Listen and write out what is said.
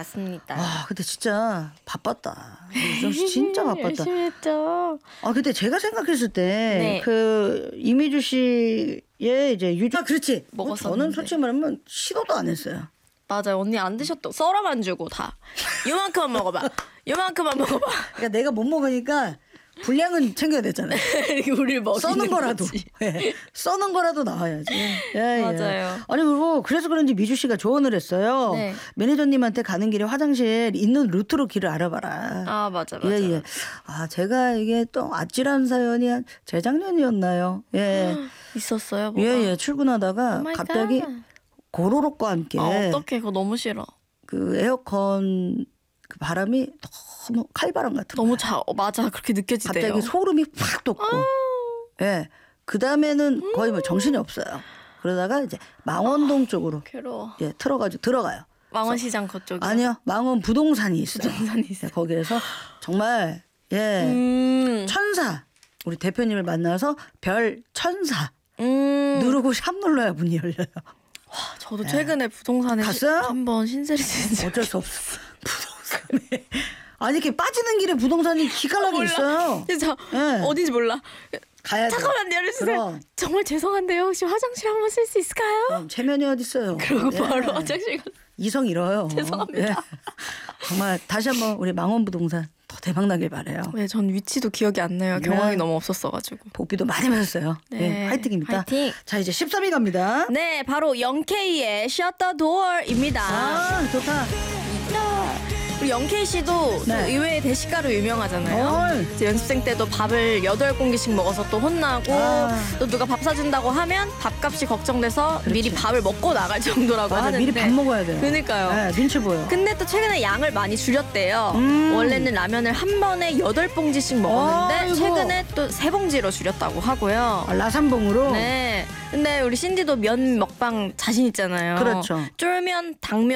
맞습니다. 아, 근데 진짜 바빴다. 유정 씨 진짜 바빴다. 열심히 했죠. 아, 근데 제가 생각했을 때 네. 그 이미주 씨의 이제 그렇지. 먹었었는데. 저는 솔직히 말하면 시도도 안 했어요. 맞아요. 언니 안 드셨던 썰어만 주고 다. 요만큼만 먹어봐. 요만큼만 먹어봐. 그러니까 내가 못 먹으니까 분량은 챙겨야 되잖아요. 우리를 먹이는 써는 거라도. 거지. 예. 써는 거라도 나와야지. 예, 맞아요. 아니 그리고 그래서 그런지 미주 씨가 조언을 했어요. 네. 매니저님한테 가는 길에 화장실 있는 루트로 길을 알아봐라. 아 맞아. 예. 아 제가 이게 또 아찔한 사연이 한 재작년이었나요? 예. 있었어요. 뭐가? 예. 출근하다가 오 마이 갑자기 갓. 고로록과 함께 어떡해. 그거 너무 싫어. 그 에어컨 그 바람이 너무 칼바람 같은 너무 거야. 맞아. 그렇게 느껴지대요. 갑자기 소름이 팍 돋고. 예. 그 다음에는 거의 뭐 정신이 없어요. 그러다가 이제 망원동 쪽으로 괴로워. 예, 들어가요. 망원시장 그쪽이요? 아니요. 망원 부동산이 있어요. 부동산이 있어요. 예, 거기에서 정말 예. 천사. 우리 대표님을 만나서 별 천사. 누르고 샵 눌러야 문이 열려요. 저도 최근에 부동산에 갔어요? 한번 신세를 진짜 어쩔 수 없어. 부동산에. 아니 이렇게 빠지는 길에 부동산이 기깔나게 있어요. 진짜 예. 어딘지 몰라. 가야 돼. 잠깐만요. 열어주세요. 그럼. 정말 죄송한데요. 혹시 화장실 한번 쓸 수 있을까요? 그럼 체면이 어디 있어요. 그리고 예. 바로 화장실 가. 이성 잃어요. 죄송합니다. 예. 정말 다시 한번 우리 망원 부동산 더 대박 나길 바래요. 네, 전 위치도 기억이 안 나요. 경황이 너무 없었어가지고. 복비도 많이 받았어요. 네. 예, 화이팅입니다. 화이팅. 자 이제 13위 갑니다. 네, 바로 0K의 Shut the Door입니다. 아 좋다. 우리 0K 씨도 네. 또 의외의 대식가로 유명하잖아요. 어이. 이제 연습생 때도 밥을 8공기씩 먹어서 또 혼나고 아. 또 누가 밥 사준다고 하면 밥값이 걱정돼서 미리 밥을 먹고 나갈 정도라고 맞아, 하는데 미리 밥 먹어야 돼요. 그러니까요. 네, 눈치 보여. 근데 또 최근에 양을 많이 줄였대요. 원래는 라면을 한 번에 8봉지씩 먹었는데 아이고. 최근에 또 3봉지로 줄였다고 하고요. 아, 라산봉으로. 네. 근데 우리 신디도 면 먹방 자신 있잖아요. 그렇죠. 쫄면, 당면